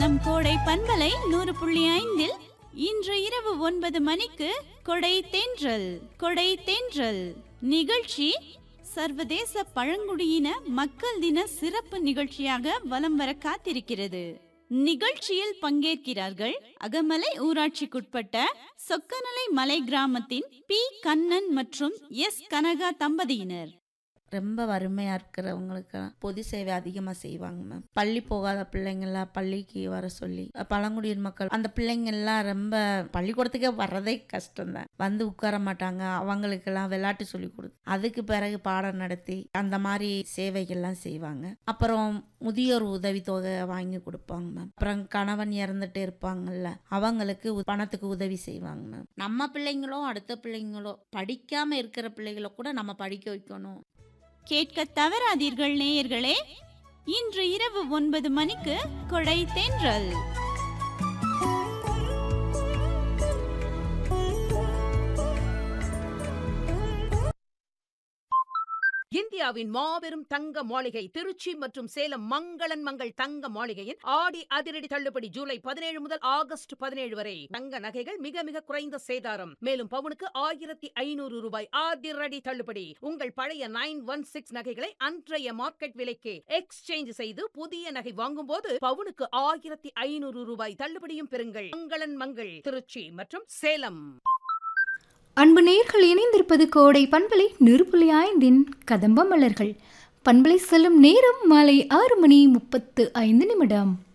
நம் கோடை பண்பலை 100.5 இன்று இரவு 9 மணிக்கு கொடை தென்றல். கொடை தென்றல் நிகழ்ச்சி சர்வதேச பழங்குடியின மக்கள் தின சிறப்பு நிகழ்ச்சியாக வலம் வர காத்திருக்கிறது. நிகழ்ச்சியில் பங்கேற்கிறார்கள் அகமலை ஊராட்சிக்குட்பட்ட சொக்கநலை மலை கிராமத்தின் பி கண்ணன் மற்றும் எஸ் கனகா தம்பதியினர். ரொம்ப வறுமையாக இருக்கிறவங்களுக்கு பொது சேவை அதிகமாக செய்வாங்க மேம். பள்ளி போகாத பிள்ளைங்கள்லாம் பள்ளிக்கு வர சொல்லி பழங்குடியின மக்கள் அந்த பிள்ளைங்கள்லாம் ரொம்ப பள்ளிக்கூடத்துக்கே வர்றதே கஷ்டம்தான். வந்து உட்கார மாட்டாங்க. அவங்களுக்கெல்லாம் விளையாட்டு சொல்லி கொடுத்து அதுக்கு பிறகு பாடம் நடத்தி அந்த மாதிரி சேவைகள்லாம் செய்வாங்க. அப்புறம் முதியோர் உதவித்தொகை வாங்கி கொடுப்பாங்க மேம். அப்புறம் கணவன் இறந்துட்டு இருப்பாங்கல்ல அவங்களுக்கு பணத்துக்கு உதவி செய்வாங்க மேம். நம்ம பிள்ளைங்களோ அடுத்த பிள்ளைங்களோ படிக்காமல் இருக்கிற பிள்ளைகளோ கூட நம்ம படிக்க வைக்கணும். கேட்க தவறாதீர்கள் நேயர்களே. இன்று இரவு 9 மணிக்கு கொடை தென்றல். இந்தியாவின் மாபெரும் தங்க மாளிகை திருச்சி மற்றும் சேலம் மங்களன் மங்கள் தங்க மாளிகையின் ஆடி அதிரடி தள்ளுபடி ஜூலை 17 முதல் ஆகஸ்ட் 17 வரை. தங்க நகைகள் மிக மிக குறைந்த சேதாரம். மேலும் பவுனுக்கு 1500 ரூபாய் அதிரடி தள்ளுபடி. உங்கள் பழைய 916 நகைகளை அன்றைய மார்க்கெட் விலைக்கு எக்ஸ்சேஞ்ச் செய்து புதிய நகை வாங்கும் போது பவுனுக்கு 1500 ரூபாய் தள்ளுபடியும் பெறுங்கள். மங்களன் மங்கள் திருச்சி மற்றும் சேலம். அன்பு நேயர்கள் இணைந்திருப்பது கோடை பண்பலை 100.5 கதம்ப மலர்கள். பண்பலை செல்லும் நேரம் மாலை 6:35.